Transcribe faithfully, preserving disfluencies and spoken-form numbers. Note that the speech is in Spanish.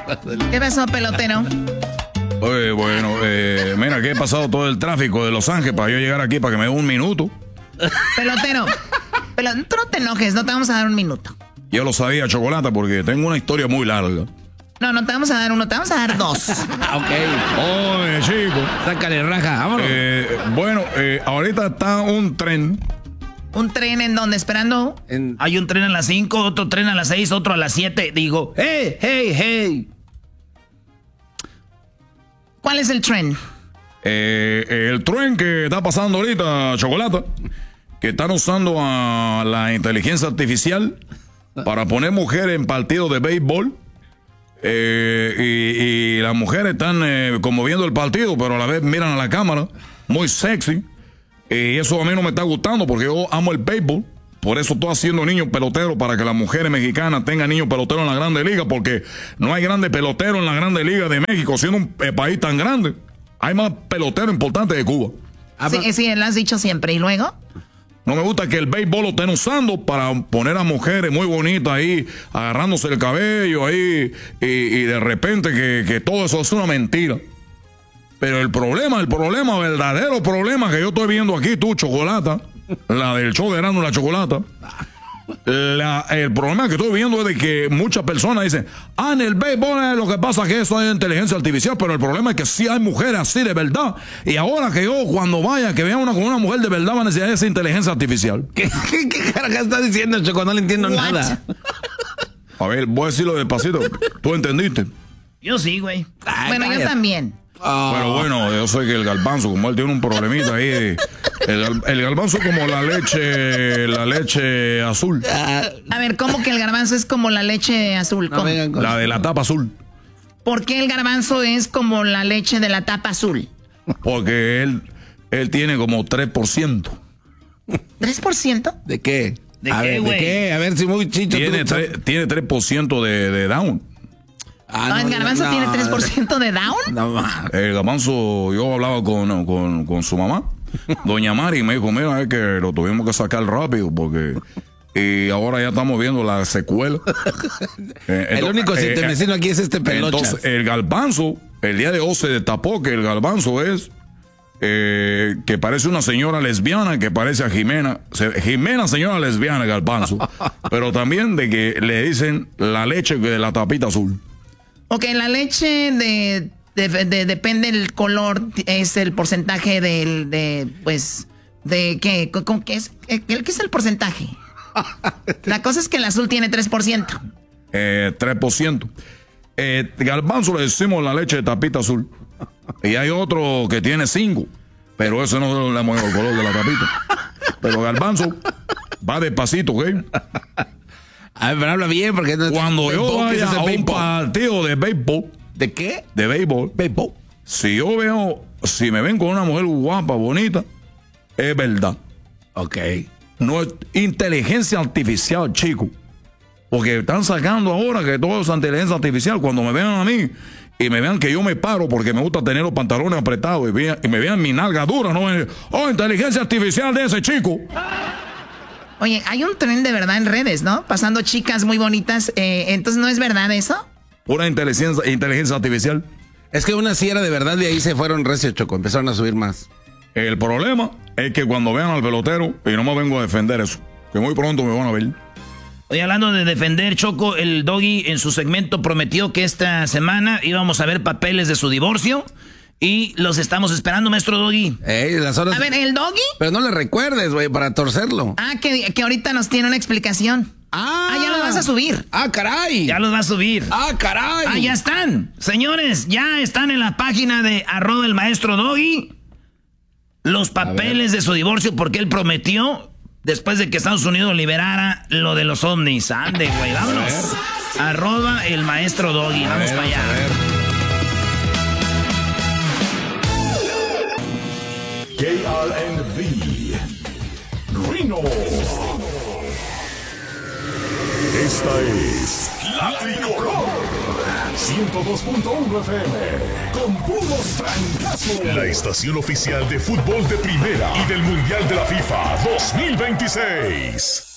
¿Qué pasó, pelotero? Oye, bueno, eh, mira, que he pasado todo el tráfico de Los Ángeles para yo llegar aquí para que me dé un minuto. Pelotero, pero tú no te enojes, no te vamos a dar un minuto. Yo lo sabía, Chocolata, porque tengo una historia muy larga. No, no te vamos a dar uno, te vamos a dar dos. Ok. Oye, chico. Sácale raja, vámonos. Eh, bueno, eh, ahorita está un tren. ¿Un tren en donde esperando? En... Hay un tren a las cinco, otro tren a las seis, otro a las siete. Digo, hey, hey, hey. ¿Cuál es el tren? Eh, el tren que está pasando ahorita, Chocolata, que están usando a la inteligencia artificial para poner mujeres en partidos de béisbol. Eh, y, y las mujeres están eh, como viendo el partido, pero a la vez miran a la cámara, muy sexy. Y eso a mí no me está gustando porque yo amo el béisbol. Por eso estoy haciendo niños peloteros para que las mujeres mexicanas tengan niños peloteros en la Grande Liga, porque no hay grandes peloteros en la Grande Liga de México, siendo un eh, país tan grande. Hay más peloteros importantes que Cuba. Sí, sí, lo has dicho siempre. ¿Y luego? No me gusta que el béisbol lo estén usando para poner a mujeres muy bonitas ahí, agarrándose el cabello ahí, y, y de repente que, que todo eso es una mentira. Pero el problema, el problema, verdadero problema que yo estoy viendo aquí, tú, Chocolata, la del show de Erasmo y la Chocolata, la, el problema que estoy viendo es de que muchas personas dicen, ah, en el béisbol lo que pasa es que eso es inteligencia artificial, pero el problema es que sí hay mujeres así de verdad, y ahora que yo cuando vaya, que vea una con una mujer de verdad, va a necesitar esa inteligencia artificial. ¿Qué, qué, qué carajo estás diciendo, Choco? No le entiendo What? nada. A ver, voy a decirlo despacito, ¿tú entendiste? Yo sí, güey. Ay, Bueno, yo cállate. también. Oh. Pero bueno, yo sé que el garbanzo, como él tiene un problemita ahí, el, el garbanzo es como la leche, la leche azul, A ver, ¿cómo que el garbanzo es como la leche azul? No ¿Cómo? vengan con- la de la tapa azul, ¿Por qué el garbanzo es como la leche de la tapa azul? porque él, él tiene como tres por ciento. ¿tres por ciento? ¿De qué? ¿De a qué, ver, ¿de güey? qué? A ver si muy chicho. Tiene, tú- tres, tiene tres por ciento de, de down. Ah, Ah, ¿el garbanzo no, tiene tres por ciento de down? No, ma. El garbanzo, yo hablaba con, con, con su mamá, doña Mari, y me dijo, mira, es que lo tuvimos que sacar rápido porque... Y ahora ya estamos viendo la secuela. Eh, El entonces, único eh, siete aquí es este pelochas. Entonces, el garbanzo, el día de hoy se destapó que el garbanzo es eh, que parece una señora lesbiana, que parece a Jimena. Se- Jimena, señora lesbiana, el garbanzo. Pero también de que le dicen la leche de la tapita azul. Ok, la leche de, de- de- depende del color, es el porcentaje del, de, pues, de qué, ¿Con qué es, qué, qué es el porcentaje? La cosa es que el azul tiene tres por ciento. Eh, tres por ciento. Eh, garbanzo le decimos la leche de tapita azul. Y hay otro que tiene cinco. Pero ese no le hemos el color de la tapita. Pero garbanzo va despacito, ¿ok? A ver, pero habla bien porque no Cuando yo béisbol, ¿qué es vaya ese a un béisbol? partido de béisbol, ¿De qué? de béisbol, Béisbol. si yo veo, si me ven con una mujer guapa, bonita, es verdad. Ok. No es inteligencia artificial, chico. Porque están sacando ahora que todo es inteligencia artificial. Cuando me vean a mí y me vean que yo me paro porque me gusta tener los pantalones apretados y, vean- y me vean mi nalga dura, no me, oh, inteligencia artificial de ese chico. Oye, hay un tren de verdad en redes, ¿no? Pasando chicas muy bonitas. Eh, entonces, ¿no es verdad eso? Pura inteligencia, inteligencia artificial. Es que una sí era de verdad y ahí se fueron recio, Choco. Empezaron a subir más. El problema es que cuando vean al pelotero, y no me vengo a defender eso, que muy pronto me van a ver. Oye, hablando de defender, Choco, el Doggy en su segmento prometió que esta semana íbamos a ver papeles de su divorcio y los estamos esperando, maestro Doggy. Ey, las horas... A ver, ¿el doggy? Pero no le recuerdes, güey, para torcerlo. Ah, que, que ahorita nos tiene una explicación. Ah, Ah, ya lo vas a subir. Ah, caray. Ya los va a subir. Ah, caray. Ah, ya están. Señores, ya están en la página de arroba el maestro Doggy los papeles de su divorcio porque él prometió después de que Estados Unidos liberara lo de los ovnis. Ande, güey, vámonos. Arroba el maestro Doggy. Vamos ver, para allá. a ver. K R N V Reno. Esta es La Tricolor ciento dos punto uno F M con puros francazos. La estación oficial de fútbol de primera y del Mundial de la FIFA dos mil veintiséis.